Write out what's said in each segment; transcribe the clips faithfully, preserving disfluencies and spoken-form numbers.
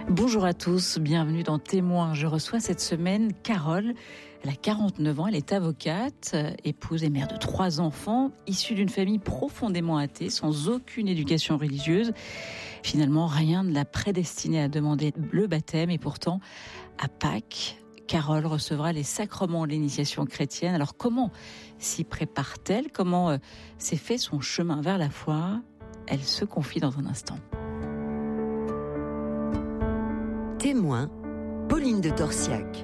Bonjour à tous, bienvenue dans Témoins. Je reçois cette semaine Carole. Elle a quarante-neuf ans, elle est avocate, épouse et mère de trois enfants, issue d'une famille profondément athée, sans aucune éducation religieuse. Finalement, rien ne l'a prédestinée à demander le baptême et pourtant, à Pâques, Carole recevra les sacrements de l'initiation chrétienne. Alors comment s'y prépare-t-elle ? Comment euh, s'est fait son chemin vers la foi ? Elle se confie dans un instant. Témoin, Pauline de Torsiac.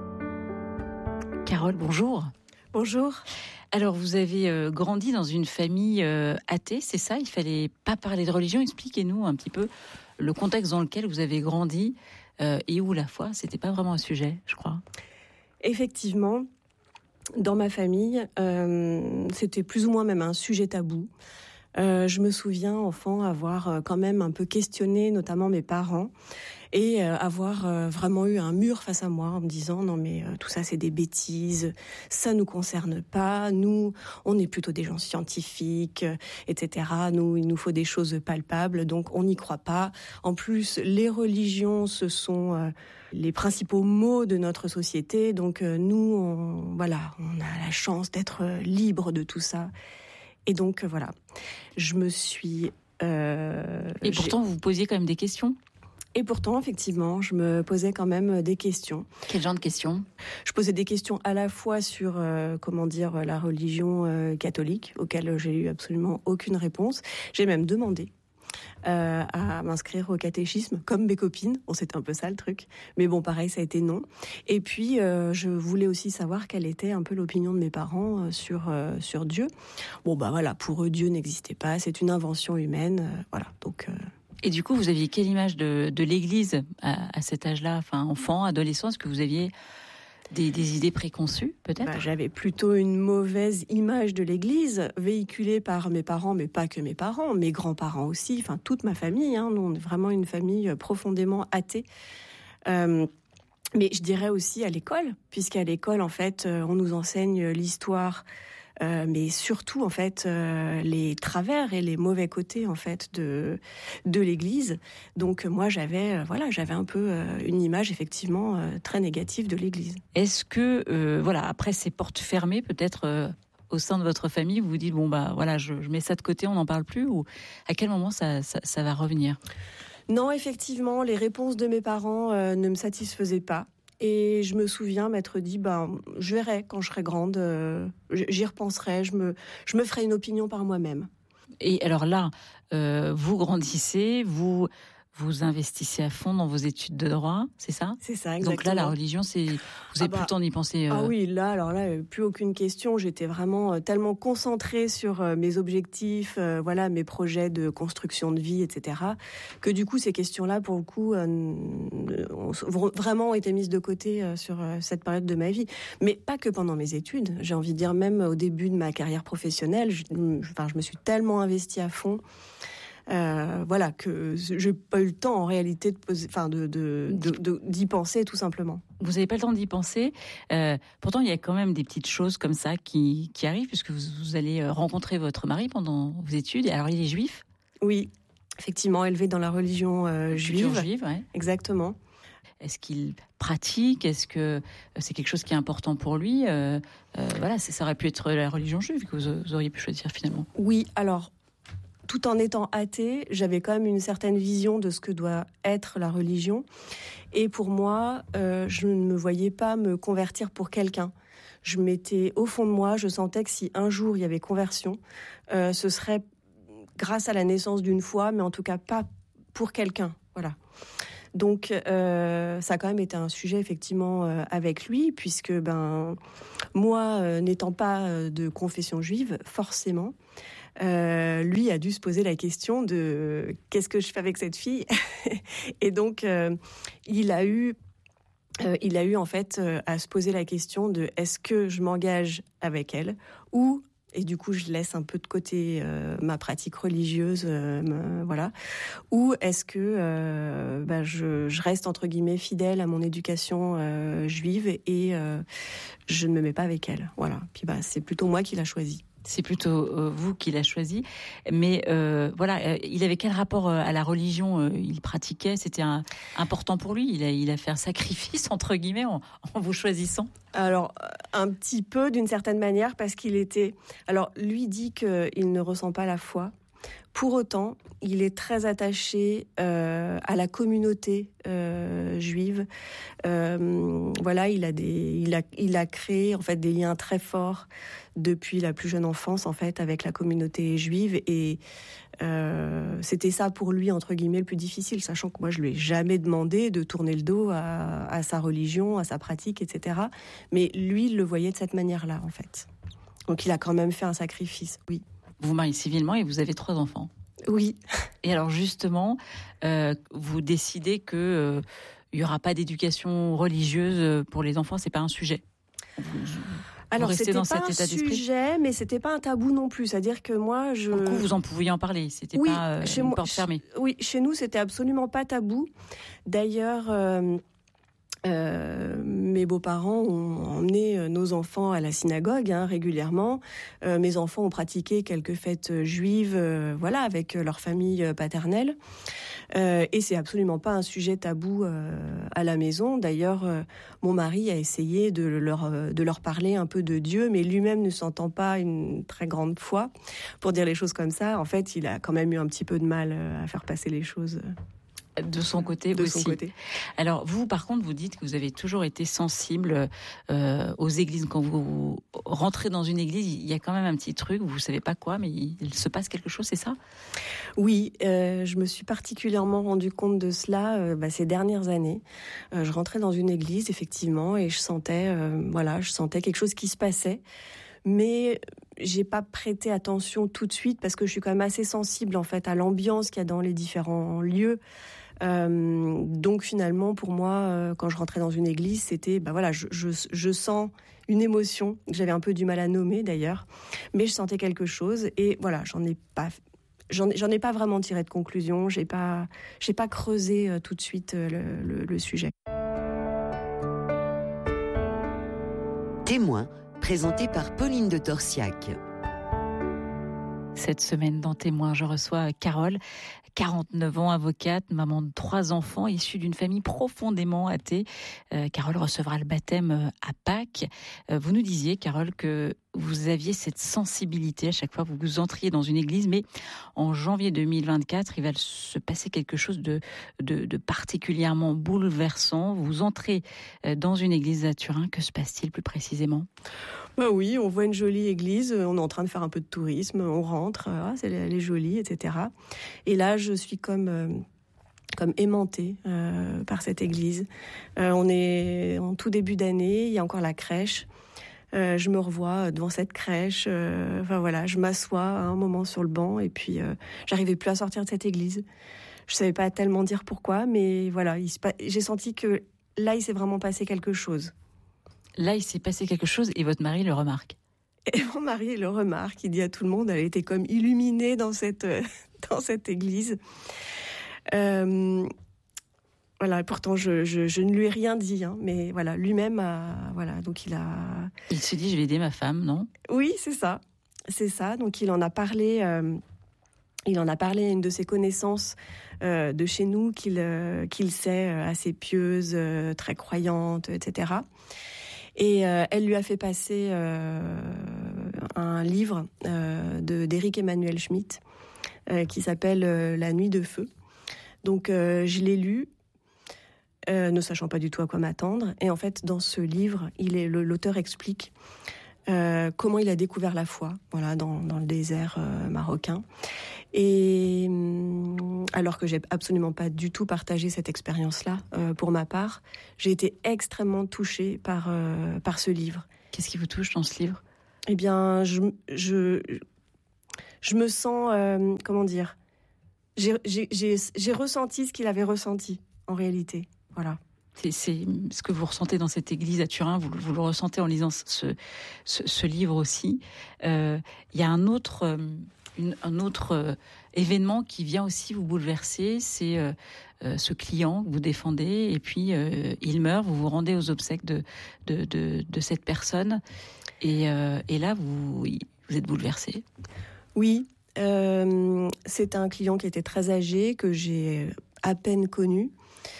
Carole, bonjour. Bonjour. Alors, vous avez euh, grandi dans une famille euh, athée, c'est ça ? Il fallait pas parler de religion. Expliquez-nous un petit peu le contexte dans lequel vous avez grandi euh, et où la foi, c'était pas vraiment un sujet, je crois. Effectivement, dans ma famille, euh, c'était plus ou moins même un sujet tabou. Euh, je me souviens, enfant, avoir euh, quand même un peu questionné, notamment mes parents, et euh, avoir euh, vraiment eu un mur face à moi en me disant non mais euh, tout ça c'est des bêtises, ça nous concerne pas, nous on est plutôt des gens scientifiques, euh, et cetera. Nous il nous faut des choses palpables, donc on n'y croit pas. En plus les religions ce sont euh, les principaux maux de notre société, donc euh, nous on, voilà on a la chance d'être euh, libre de tout ça. Et donc, euh, voilà, je me suis... Euh, et pourtant, vous vous posiez quand même des questions ? Et pourtant, effectivement, je me posais quand même des questions. Quel genre de questions ? Je posais des questions à la fois sur, euh, comment dire, la religion euh, catholique, auxquelles j'ai eu absolument aucune réponse. J'ai même demandé Euh, à m'inscrire au catéchisme comme mes copines. Bon, c'était un peu ça le truc, mais bon, pareil, ça a été non. Et puis euh, je voulais aussi savoir quelle était un peu l'opinion de mes parents euh, sur euh, sur Dieu. Bon bah voilà, pour eux Dieu n'existait pas, c'est une invention humaine, euh, voilà. Donc euh... Et du coup, vous aviez quelle image de de l'Église à, à cet âge-là, enfin enfant, adolescent ? Est-ce que vous aviez Des, des idées préconçues, peut-être ? bah, J'avais plutôt une mauvaise image de l'Église, véhiculée par mes parents, mais pas que mes parents, mes grands-parents aussi, enfin toute ma famille. Hein, nous, on est vraiment une famille profondément athée. Euh, mais je dirais aussi à l'école, puisqu'à l'école, en fait, on nous enseigne l'histoire, euh, mais surtout, en fait, euh, les travers et les mauvais côtés, en fait, de de l'Église. Donc moi, j'avais, euh, voilà, j'avais un peu euh, une image effectivement euh, très négative de l'Église. Est-ce que, euh, voilà, après ces portes fermées, peut-être euh, au sein de votre famille, vous vous dites bon bah voilà, je, je mets ça de côté, on n'en parle plus, ou à quel moment ça ça, ça va revenir ? Non, effectivement, les réponses de mes parents euh, ne me satisfaisaient pas. Et je me souviens m'être dit, ben, je verrai quand je serai grande, euh, j'y repenserai, je me, je me ferai une opinion par moi-même. Et alors là, euh, vous grandissez, vous vous investissez à fond dans vos études de droit, c'est ça ? C'est ça, exactement. Donc là, la religion, c'est vous avez ah bah, plus le temps d'y penser. Euh... Ah oui, là, alors là, plus aucune question. J'étais vraiment euh, tellement concentrée sur euh, mes objectifs, euh, voilà, mes projets de construction de vie, et cetera, que du coup, ces questions-là, pour le coup, euh, ont vraiment été mises de côté euh, sur euh, cette période de ma vie. Mais pas que pendant mes études. J'ai envie de dire, même au début de ma carrière professionnelle, je, enfin, je me suis tellement investie à fond. Euh, voilà, que j'ai pas eu le temps en réalité de poser, enfin de, de, de, de d'y penser tout simplement. Vous n'avez pas le temps d'y penser. Euh, pourtant, il y a quand même des petites choses comme ça qui qui arrivent puisque vous, vous allez rencontrer votre mari pendant vos études. Et alors, il est juif ? Oui, effectivement, élevé dans la religion euh, juive. juive, ouais. Exactement. Est-ce qu'il pratique ? Est-ce que c'est quelque chose qui est important pour lui ? euh, euh, Voilà, ça aurait pu être la religion juive que vous auriez pu choisir finalement. Oui, alors. Tout en étant athée, j'avais quand même une certaine vision de ce que doit être la religion. Et pour moi, euh, je ne me voyais pas me convertir pour quelqu'un. Je m'étais, au fond de moi, je sentais que si un jour il y avait conversion, euh, ce serait grâce à la naissance d'une foi, mais en tout cas pas pour quelqu'un. Voilà. Donc, euh, ça a quand même été un sujet effectivement euh, avec lui, puisque ben moi, euh, n'étant pas euh, de confession juive, forcément, euh, lui a dû se poser la question de qu'est-ce que je fais avec cette fille. Et donc, euh, il a eu, euh, il a eu en fait euh, à se poser la question de est-ce que je m'engage avec elle ou et du coup je laisse un peu de côté euh, ma pratique religieuse, euh, me, voilà. Ou est-ce que euh, bah, je, je reste entre guillemets fidèle à mon éducation euh, juive et euh, je ne me mets pas avec elle, voilà. Puis bah c'est plutôt moi qui l'a choisi. C'est plutôt euh, vous qui l'a choisi. Mais euh, voilà, euh, il avait quel rapport euh, à la religion euh, il pratiquait? C'était un, important pour lui. Il a, il a fait un sacrifice, entre guillemets, en, en vous choisissant. Alors, un petit peu, d'une certaine manière, parce qu'il était... Alors, lui dit qu'il ne ressent pas la foi. Pour autant, il est très attaché euh, à la communauté euh, juive. Euh, voilà, il a des, il a, il a créé en fait des liens très forts depuis la plus jeune enfance en fait avec la communauté juive et euh, c'était ça pour lui entre guillemets le plus difficile, sachant que moi je lui ai jamais demandé de tourner le dos à, à sa religion, à sa pratique, et cetera. Mais lui, il le voyait de cette manière-là en fait. Donc il a quand même fait un sacrifice, oui. Vous vous mariez civilement et vous avez trois enfants. Oui. Et alors justement, euh, vous décidez que euh, il y aura pas d'éducation religieuse pour les enfants, c'est pas un sujet. Vous, vous alors restez c'était dans pas cet un état d'esprit. Sujet, mais c'était pas un tabou non plus. C'est-à-dire que moi, je. Du coup, vous en pouviez en parler. C'était oui, pas euh, chez une moi, porte fermée. Oui, chez nous, c'était absolument pas tabou. D'ailleurs. Euh, Euh, mes beaux-parents ont emmené nos enfants à la synagogue hein, régulièrement. Euh, mes enfants ont pratiqué quelques fêtes juives, euh, voilà, avec leur famille paternelle. Euh, et c'est absolument pas un sujet tabou euh, à la maison. D'ailleurs, euh, mon mari a essayé de leur de leur parler un peu de Dieu, mais lui-même ne sentant pas une très grande foi, pour dire les choses comme ça. En fait, il a quand même eu un petit peu de mal à faire passer les choses. De son côté de aussi. Son côté. Alors vous, par contre, vous dites que vous avez toujours été sensible euh, aux églises. Quand vous rentrez dans une église, il y a quand même un petit truc, vous ne savez pas quoi, mais il se passe quelque chose, c'est ça? Oui, euh, je me suis particulièrement rendu compte de cela euh, bah, ces dernières années. Euh, je rentrais dans une église, effectivement, et je sentais, euh, voilà, je sentais quelque chose qui se passait. Mais j'ai pas prêté attention tout de suite parce que je suis quand même assez sensible en fait à l'ambiance qu'il y a dans les différents lieux. Euh, donc finalement, pour moi, euh, quand je rentrais dans une église, c'était, bah voilà, je, je, je sens une émotion que j'avais un peu du mal à nommer d'ailleurs, mais je sentais quelque chose et voilà, j'en ai pas, j'en, j'en ai pas vraiment tiré de conclusion, j'ai pas, j'ai pas creusé euh, tout de suite euh, le, le, le sujet. Témoin, présenté par Pauline de Torsiac. Cette semaine, dans Témoin, je reçois Carole, quarante-neuf ans, avocate, maman de trois enfants, issue d'une famille profondément athée. Euh, Carole recevra le baptême à Pâques. Euh, vous nous disiez, Carole, que vous aviez cette sensibilité à chaque fois que vous entriez dans une église, mais en janvier deux mille vingt-quatre, il va se passer quelque chose de, de, de particulièrement bouleversant. Vous entrez dans une église à Turin. Que se passe-t-il plus précisément ? Bah oui, on voit une jolie église, on est en train de faire un peu de tourisme, on rentre, ah, c'est, elle est jolie, et cetera. Et là, je suis comme, euh, comme aimantée euh, par cette église. Euh, on est en tout début d'année, il y a encore la crèche. Euh, je me revois devant cette crèche. Euh, enfin voilà, je m'assois à un moment sur le banc et puis euh, j'arrivais plus à sortir de cette église. Je savais pas tellement dire pourquoi, mais voilà, il se pa... j'ai senti que là, il s'est vraiment passé quelque chose. Là, il s'est passé quelque chose et votre mari le remarque. Et mon mari le remarque, il dit à tout le monde, elle était comme illuminée dans cette, euh, dans cette église. Euh, voilà, pourtant je, je, je ne lui ai rien dit, hein, mais voilà, lui-même a, voilà, donc il a... Il se dit, je vais aider ma femme, non ? Oui, c'est ça, c'est ça. Donc il en a parlé, euh, il en a parlé à une de ses connaissances euh, de chez nous qu'il, euh, qu'il sait, euh, assez pieuse, euh, très croyante, et cetera. Et euh, elle lui a fait passer euh, un livre euh, de, d'Éric Emmanuel Schmitt euh, qui s'appelle euh, La nuit de feu. Donc euh, je l'ai lu, euh, ne sachant pas du tout à quoi m'attendre. Et en fait, dans ce livre, il est, le, l'auteur explique euh, comment il a découvert la foi, voilà, dans, dans le désert euh, marocain. Et alors que j'ai absolument pas du tout partagé cette expérience-là, euh, pour ma part, j'ai été extrêmement touchée par, euh, par ce livre. Qu'est-ce qui vous touche dans ce livre ? Eh bien, je, je, je me sens, euh, comment dire, j'ai, j'ai, j'ai, j'ai ressenti ce qu'il avait ressenti, en réalité. Voilà. C'est, c'est ce que vous ressentez dans cette église à Turin, vous, vous le ressentez en lisant ce, ce, ce livre aussi. Euh, il y a un autre... Euh, Une, un autre euh, événement qui vient aussi vous bouleverser, c'est euh, euh, ce client que vous défendez, et puis euh, il meurt, vous vous rendez aux obsèques de, de, de, de cette personne, et, euh, et là, vous, Vous êtes bouleversée? Oui, euh, c'est un client qui était très âgé, que j'ai à peine connu.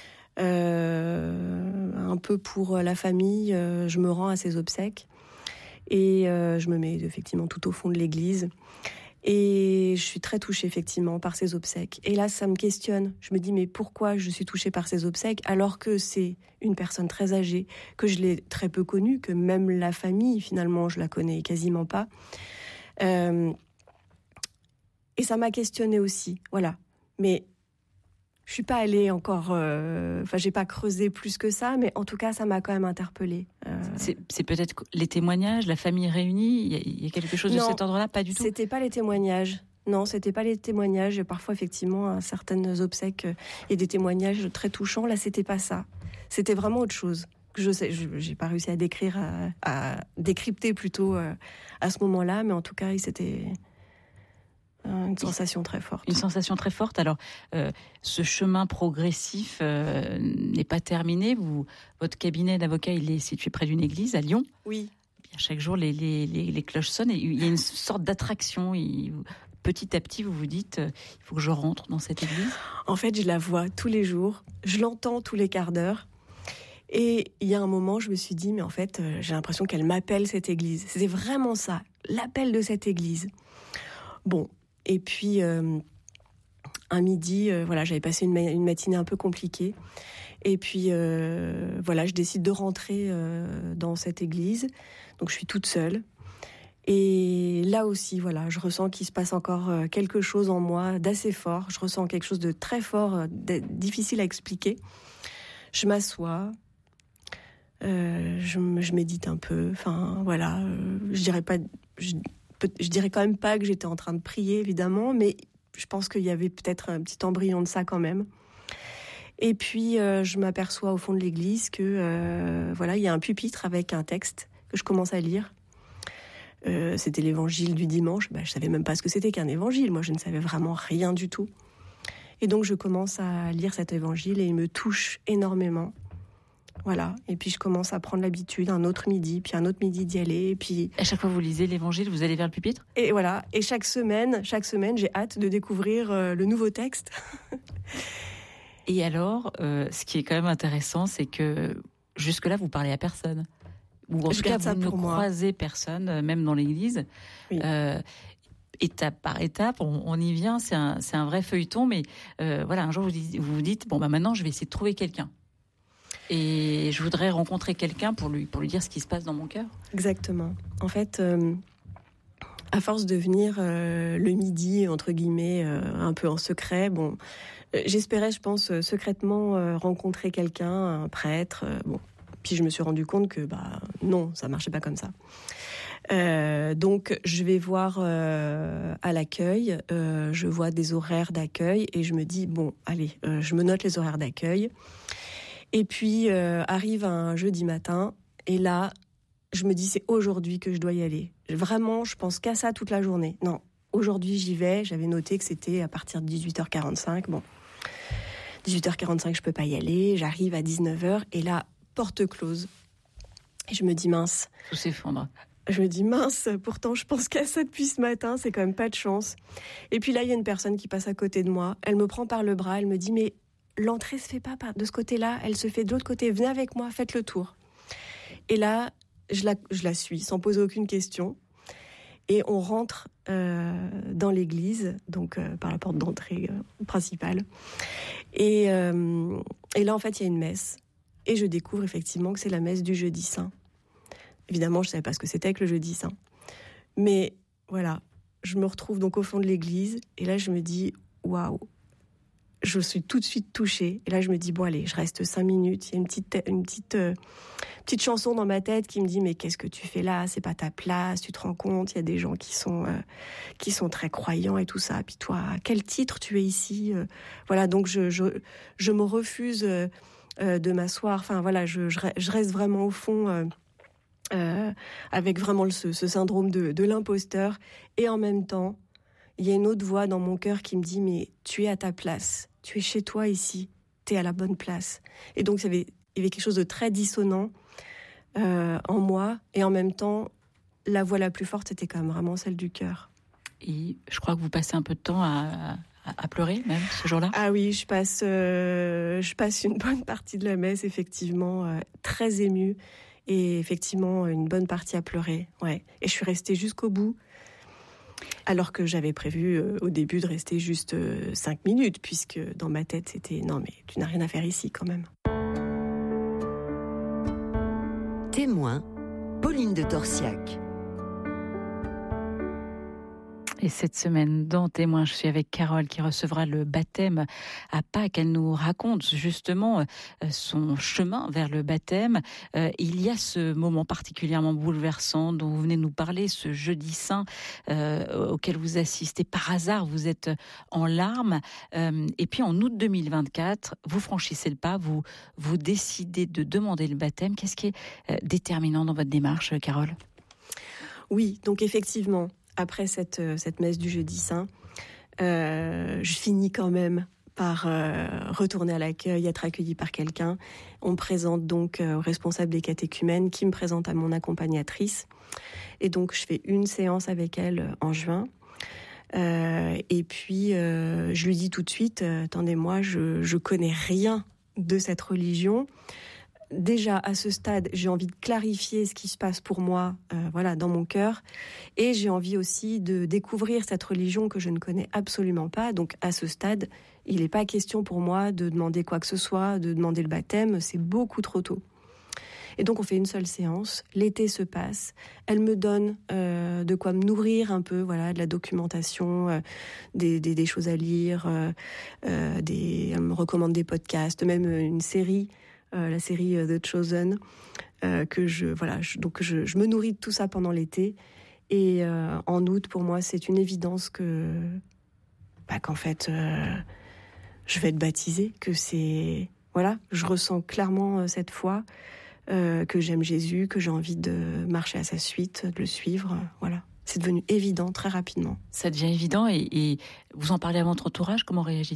Euh, un peu pour la famille, euh, je me rends à ses obsèques et euh, je me mets effectivement tout au fond de l'église. Et je suis très touchée effectivement par ses obsèques. Et là, ça me questionne. Je me dis, mais pourquoi je suis touchée par ses obsèques alors que c'est une personne très âgée, que je l'ai très peu connue, que même la famille, finalement, je la connais quasiment pas. Euh, et ça m'a questionnée aussi, voilà. Mais je suis pas allée encore... Euh, enfin, j'ai pas creusé plus que ça, mais en tout cas, ça m'a quand même interpellée. Euh... C'est, c'est peut-être les témoignages, la famille réunie, il y a, il y a quelque chose de non, cet ordre-là? Pas du tout? C'était pas les témoignages. Non, c'était pas les témoignages. Parfois, effectivement, à certaines obsèques, il y a des témoignages très touchants. Là, c'était pas ça. C'était vraiment autre chose. Je sais, je, j'ai pas réussi à décrire, à, à décrypter plutôt euh, à ce moment-là, mais en tout cas, c'était une sensation très forte. Une sensation très forte. Alors, euh, ce chemin progressif euh, n'est pas terminé. Vous, votre cabinet d'avocat, il est situé près d'une église à Lyon. Oui. Bien, chaque jour, les, les, les, les cloches sonnent et il y a une sorte d'attraction. Il, petit à petit, vous vous dites, euh, il faut que je rentre dans cette église. En fait, je la vois tous les jours. Je l'entends tous les quarts d'heure. Et il y a un moment, je me suis dit, mais en fait, euh, j'ai l'impression qu'elle m'appelle, cette église. C'était vraiment ça, l'appel de cette église. Bon, et puis, euh, un midi, euh, voilà, j'avais passé une, ma- une matinée un peu compliquée. Et puis, euh, voilà, je décide de rentrer euh, dans cette église. Donc, je suis toute seule. Et là aussi, voilà, je ressens qu'il se passe encore euh, quelque chose en moi d'assez fort. Je ressens quelque chose de très fort, euh, de, difficile à expliquer. Je m'assois. Euh, je, je médite un peu, enfin voilà, euh, je dirais pas, je, je dirais quand même pas que j'étais en train de prier évidemment, mais je pense qu'il y avait peut-être un petit embryon de ça quand même. Et puis euh, je m'aperçois au fond de l'église que euh, voilà, il y a un pupitre avec un texte que je commence à lire. Euh, c'était l'évangile du dimanche. Ben, je savais même pas ce que c'était qu'un évangile. Moi, je ne savais vraiment rien du tout. Et donc je commence à lire cet évangile et il me touche énormément. Voilà, et puis je commence à prendre l'habitude, un autre midi, puis un autre midi d'y aller, et puis... À chaque fois que vous lisez l'évangile, vous allez vers le pupitre? Et voilà, et chaque semaine, chaque semaine, j'ai hâte de découvrir euh, le nouveau texte. Et alors, euh, ce qui est quand même intéressant, c'est que jusque-là, vous parlez à personne. Ou en Je tout cas, garde ça vous ne pour moi. croisez personne, euh, même dans l'église. Oui. Euh, étape par étape, on, on y vient, c'est un, c'est un vrai feuilleton, mais euh, voilà, un jour, vous dites, vous vous dites, bon, bah, maintenant, je vais essayer de trouver quelqu'un. Et je voudrais rencontrer quelqu'un pour lui, pour lui dire ce qui se passe dans mon cœur. Exactement. En fait, euh, à force de venir euh, le midi, entre guillemets, euh, un peu en secret, bon, euh, j'espérais, je pense, euh, secrètement euh, rencontrer quelqu'un, un prêtre. Euh, bon, puis je me suis rendu compte que, bah, non, ça marchait pas comme ça. Euh, donc, je vais voir euh, à l'accueil, euh, je vois des horaires d'accueil et je me dis, bon, allez, euh, je me note les horaires d'accueil. Et puis, euh, arrive un jeudi matin, et là, je me dis, c'est aujourd'hui que je dois y aller. Vraiment, je pense qu'à ça toute la journée. Non, aujourd'hui, j'y vais. J'avais noté que c'était à partir de dix-huit heures quarante-cinq. Bon, dix-huit heures quarante-cinq, je peux pas y aller. J'arrive à dix-neuf heures, et là, porte close. Et je me dis, mince. Tout s'effondre. Je me dis, mince, pourtant, je pense qu'à ça depuis ce matin, c'est quand même pas de chance. Et puis là, il y a une personne qui passe à côté de moi. Elle me prend par le bras, elle me dit, mais... l'entrée se fait pas de ce côté-là, elle se fait de l'autre côté. Venez avec moi, faites le tour. Et là, je la, je la suis sans poser aucune question. Et on rentre euh, dans l'église, donc euh, par la porte d'entrée euh, principale. Et, euh, et là, en fait, il y a une messe. Et je découvre effectivement que c'est la messe du Jeudi Saint. Évidemment, je ne savais pas ce que c'était que le Jeudi Saint. Mais voilà, je me retrouve donc au fond de l'église. Et là, je me dis, waouh! Je suis tout de suite touchée. Et là, je me dis, bon, allez, je reste cinq minutes. Il y a une petite, une petite, euh, petite chanson dans ma tête qui me dit, mais qu'est-ce que tu fais là? C'est pas ta place, tu te rends compte? Il y a des gens qui sont, euh, qui sont très croyants et tout ça. Puis toi, à quel titre tu es ici? euh, Voilà, donc je, je, je me refuse euh, euh, de m'asseoir. Enfin, voilà, je, je, je reste vraiment au fond, euh, euh, avec vraiment le, ce, ce syndrome de, de l'imposteur. Et en même temps, il y a une autre voix dans mon cœur qui me dit, mais tu es à ta place, tu es chez toi ici, tu es à la bonne place. Et donc, il y avait, il y avait quelque chose de très dissonant euh, en moi. Et en même temps, la voix la plus forte, c'était quand même vraiment celle du cœur. Et je crois que vous passez un peu de temps à, à, à pleurer, même, ce jour-là. Ah oui, je passe, euh, je passe une bonne partie de la messe, effectivement, euh, très émue. Et effectivement, une bonne partie à pleurer. Ouais. Et je suis restée jusqu'au bout. Alors que j'avais prévu euh, au début de rester juste euh, cinq minutes, puisque dans ma tête, c'était « Non, mais tu n'as rien à faire ici, quand même ». Témoin, Pauline de Torsiac. Et cette semaine, dans Témoin, je suis avec Carole qui recevra le baptême à Pâques. Elle nous raconte justement son chemin vers le baptême. Euh, il y a ce moment particulièrement bouleversant dont vous venez de nous parler, ce jeudi saint euh, auquel vous assistez par hasard. Vous êtes en larmes. Euh, et puis en août deux mille vingt-quatre, vous franchissez le pas, vous, vous décidez de demander le baptême. Qu'est-ce qui est euh, déterminant dans votre démarche, Carole ? Oui, donc effectivement, après cette, cette messe du jeudi saint, euh, je finis quand même par euh, retourner à l'accueil, être accueillie par quelqu'un. On me présente donc euh, au responsable des catéchumènes qui me présente à mon accompagnatrice. Et donc, je fais une séance avec elle en juin. Euh, et puis, euh, je lui dis tout de suite, euh, attendez-moi, je, je connais rien de cette religion. Déjà, à ce stade, j'ai envie de clarifier ce qui se passe pour moi, euh, voilà, dans mon cœur. Et j'ai envie aussi de découvrir cette religion que je ne connais absolument pas. Donc, à ce stade, il n'est pas question pour moi de demander quoi que ce soit, de demander le baptême. C'est beaucoup trop tôt. Et donc, on fait une seule séance. L'été se passe. Elle me donne euh, de quoi me nourrir un peu, voilà, de la documentation, euh, des, des, des choses à lire. Euh, euh, des, elle me recommande des podcasts, même une série. Euh, la série euh, The Chosen, euh, que je voilà, je, donc je, je me nourris de tout ça pendant l'été. Et euh, en août, pour moi, c'est une évidence que bah, qu'en fait, euh, je vais être baptisée, que c'est voilà, je ressens clairement euh, cette foi, euh, que j'aime Jésus, que j'ai envie de marcher à sa suite, de le suivre, euh, voilà. C'est devenu évident très rapidement. Ça devient évident et, et vous en parlez à votre entourage, comment réagit-il ?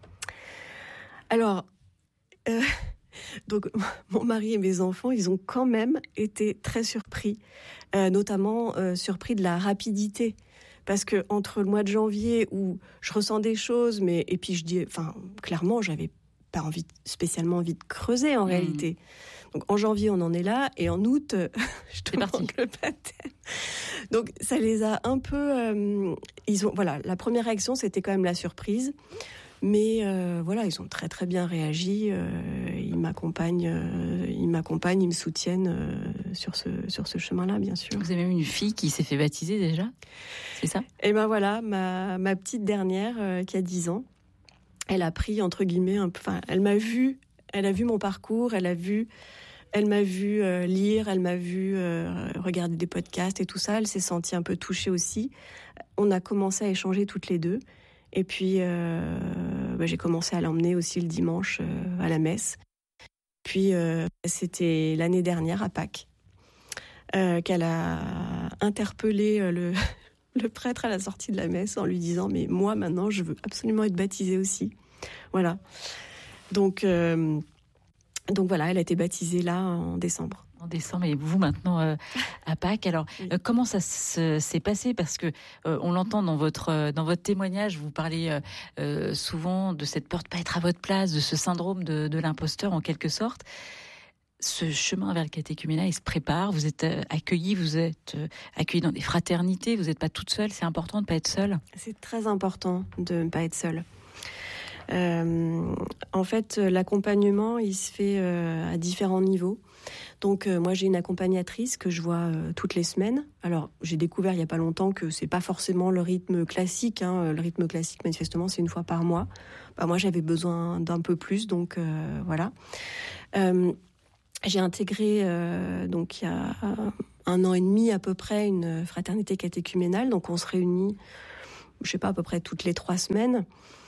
Alors. Euh... Donc, mon mari et mes enfants, ils ont quand même été très surpris, euh, notamment euh, surpris de la rapidité. Parce que entre le mois de janvier où je ressens des choses, mais et puis je dis, enfin, clairement, j'avais pas envie, spécialement envie de creuser en mmh. réalité. Donc, en janvier, on en est là, et en août, euh, je demande le baptême. Donc, ça les a un peu, euh, ils ont, voilà, la première réaction, c'était quand même la surprise. Mais euh, voilà, ils ont très très bien réagi. Euh, ils m'accompagnent, euh, ils m'accompagnent, ils me soutiennent euh, sur ce sur ce chemin-là, bien sûr. Vous avez même une fille qui s'est fait baptiser déjà, c'est ça ? Et ben voilà, ma ma petite dernière euh, qui a dix ans, elle a pris entre guillemets un peu. Enfin, elle m'a vu, elle a vu mon parcours, elle a vu, elle m'a vu euh, lire, elle m'a vu euh, regarder des podcasts et tout ça. Elle s'est sentie un peu touchée aussi. On a commencé à échanger toutes les deux. Et puis, euh, bah, j'ai commencé à l'emmener aussi le dimanche euh, à la messe. Puis, euh, c'était l'année dernière, à Pâques, euh, qu'elle a interpellé le, le prêtre à la sortie de la messe en lui disant « Mais moi, maintenant, je veux absolument être baptisée aussi. » Voilà. Donc, euh, donc voilà, elle a été baptisée là en décembre. En décembre, et vous maintenant euh, à Pâques. Alors, oui. euh, comment ça se, s'est passé ? Parce que euh, on l'entend dans votre euh, dans votre témoignage, vous parlez euh, euh, souvent de cette peur de pas être à votre place, de ce syndrome de, de l'imposteur en quelque sorte. Ce chemin vers le catéchuménat, il se prépare. Vous êtes euh, accueillis, vous êtes euh, accueillis dans des fraternités. Vous n'êtes pas toute seule. C'est important de pas être seule. C'est très important de ne pas être seule. Euh, en fait, l'accompagnement, il se fait euh, à différents niveaux. Donc, euh, moi, j'ai une accompagnatrice que je vois euh, toutes les semaines. Alors, j'ai découvert il n'y a pas longtemps que c'est pas forcément le rythme classique. Hein. Le rythme classique, manifestement, c'est une fois par mois. Bah, moi, j'avais besoin d'un peu plus, donc euh, voilà. Euh, j'ai intégré, euh, donc il y a un an et demi à peu près, une fraternité catéchuménale. Donc, on se réunit, je sais pas, à peu près toutes les trois semaines.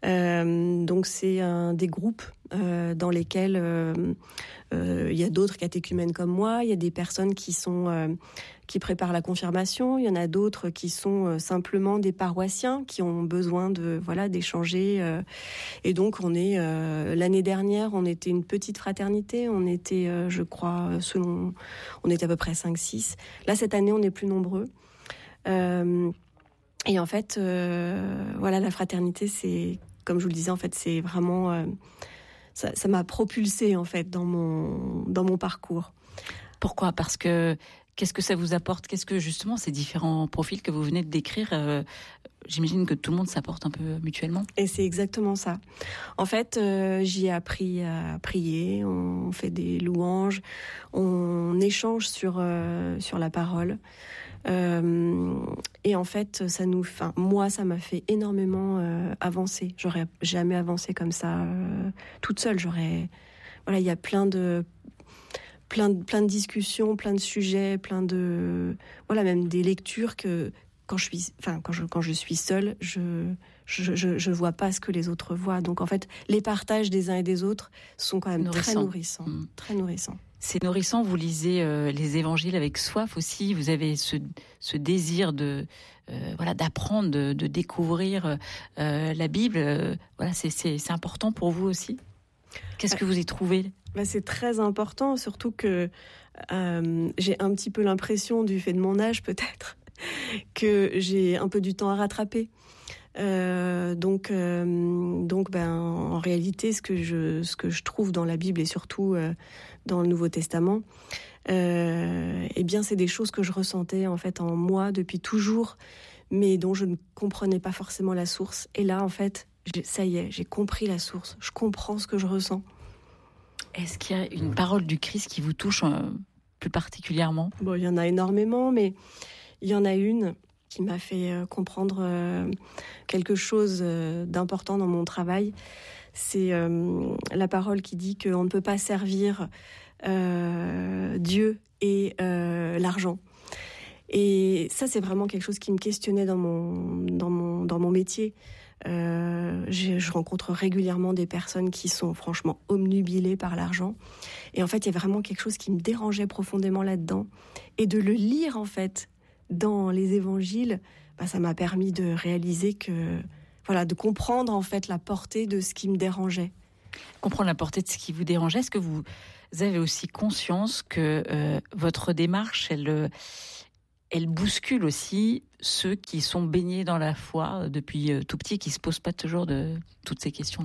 Euh, donc c'est un des groupes euh, dans lesquels euh, euh, il y a d'autres catéchumènes comme moi, il y a des personnes qui sont euh, qui préparent la confirmation, il y en a d'autres qui sont euh, simplement des paroissiens qui ont besoin de voilà d'échanger. Euh, et donc on est euh, l'année dernière, on était une petite fraternité, on était euh, je crois selon on était à peu près cinq six. Là cette année on est plus nombreux. Euh, et en fait euh, voilà la fraternité c'est comme je vous le disais, en fait, c'est vraiment euh, ça, ça m'a propulsée en fait dans mon dans mon parcours. Pourquoi ? Parce que qu'est-ce que ça vous apporte ? Qu'est-ce que justement ces différents profils que vous venez de décrire euh, j'imagine que tout le monde s'apporte un peu mutuellement. Et c'est exactement ça. En fait, euh, j'y ai appris à prier. On fait des louanges, on échange sur euh, sur la parole. Euh, et en fait, ça nous, enfin, moi, ça m'a fait énormément euh, avancer. J'aurais jamais avancé comme ça euh, toute seule. J'aurais, voilà, il y a plein de, plein de, plein de discussions, plein de sujets, plein de, voilà, même des lectures que quand je suis, enfin, quand je, quand je suis seule, je, je, je, je vois pas ce que les autres voient. Donc, en fait, les partages des uns et des autres sont quand même nourrissant. très nourrissants, mmh. très nourrissants. C'est nourrissant, vous lisez euh, les évangiles avec soif aussi, vous avez ce, ce désir de, euh, voilà, d'apprendre, de, de découvrir euh, la Bible. Euh, voilà, c'est, c'est, c'est important pour vous aussi ? Qu'est-ce que vous y trouvez ? Bah, c'est très important, surtout que euh, j'ai un petit peu l'impression, du fait de mon âge peut-être, que j'ai un peu du temps à rattraper. Euh, donc, euh, donc, ben, en réalité, ce que je, ce que je trouve dans la Bible et surtout euh, dans le Nouveau Testament, euh, eh bien, c'est des choses que je ressentais en fait en moi depuis toujours, mais dont je ne comprenais pas forcément la source. Et là, en fait, j'ai, ça y est, j'ai compris la source. Je comprends ce que je ressens. Est-ce qu'il y a une parole du Christ qui vous touche euh, plus particulièrement ? Bon, il y en a énormément, mais il y en a une qui m'a fait comprendre euh, quelque chose euh, d'important dans mon travail. C'est euh, la parole qui dit qu'on ne peut pas servir euh, Dieu et euh, l'argent. Et ça, c'est vraiment quelque chose qui me questionnait dans mon, dans mon, dans mon métier. Euh, je, je rencontre régulièrement des personnes qui sont franchement obnubilées par l'argent. Et en fait, il y a vraiment quelque chose qui me dérangeait profondément là-dedans. Et de le lire, en fait, dans les évangiles, bah, ça m'a permis de réaliser que, voilà, de comprendre en fait la portée de ce qui me dérangeait. Comprendre la portée de ce qui vous dérangeait. Est-ce que vous avez aussi conscience que euh, votre démarche, elle, elle bouscule aussi ceux qui sont baignés dans la foi depuis tout petit, qui se posent pas toujours de toutes ces questions-là ?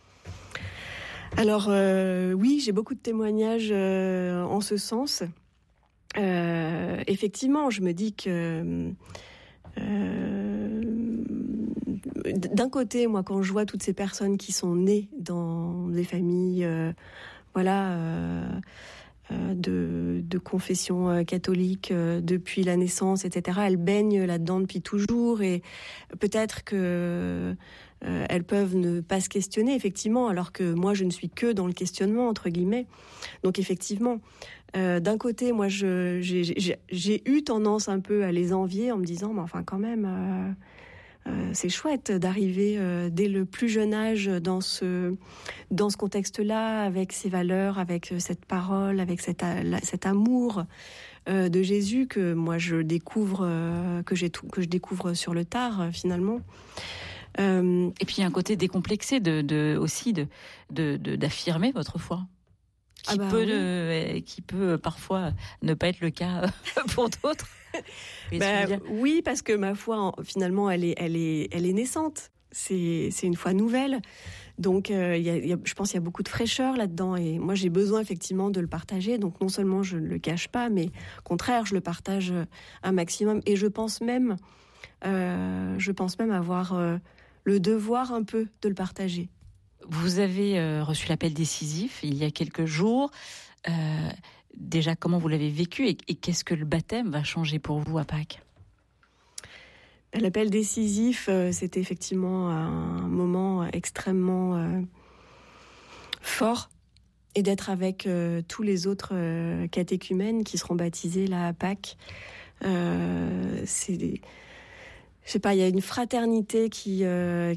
Alors euh, oui, j'ai beaucoup de témoignages euh, en ce sens. Euh, effectivement, je me dis que euh, d'un côté, moi, quand je vois toutes ces personnes qui sont nées dans des familles, euh, voilà, euh, euh, de, de confession euh, catholique euh, depuis la naissance, et cetera, elles baignent là-dedans depuis toujours, et peut-être que euh, elles peuvent ne pas se questionner, effectivement, alors que moi, je ne suis que dans le questionnement, entre guillemets. Donc, effectivement. Euh, d'un côté, moi, je, j'ai, j'ai, j'ai eu tendance un peu à les envier en me disant, mais enfin, quand même, euh, euh, c'est chouette d'arriver euh, dès le plus jeune âge dans ce, dans ce contexte-là, avec ces valeurs, avec cette parole, avec cet, cet amour euh, de Jésus que moi je découvre, euh, que j'ai tout, que je découvre sur le tard, euh, finalement. Euh, Et puis il y a un côté décomplexé de, de aussi de, de, de d'affirmer votre foi. Qui, ah bah peut, oui. euh, qui peut parfois ne pas être le cas pour d'autres. Bah, oui, parce que ma foi, finalement, elle est, elle est, elle est naissante. C'est, c'est une foi nouvelle. Donc, euh, y a, y a, je pense qu'il y a beaucoup de fraîcheur là-dedans. Et moi, j'ai besoin effectivement de le partager. Donc, non seulement je ne le cache pas, mais au contraire, je le partage un maximum. Et je pense même, euh, je pense même avoir euh, le devoir un peu de le partager. Vous avez euh, reçu l'appel décisif il y a quelques jours. Euh, déjà, comment vous l'avez vécu et, et qu'est-ce que le baptême va changer pour vous à Pâques ? L'appel décisif, euh, c'était effectivement un moment extrêmement euh, fort. Et d'être avec euh, tous les autres euh, catéchumènes qui seront baptisés là à Pâques, euh, c'est des... Je sais pas, il y a une fraternité qui, euh,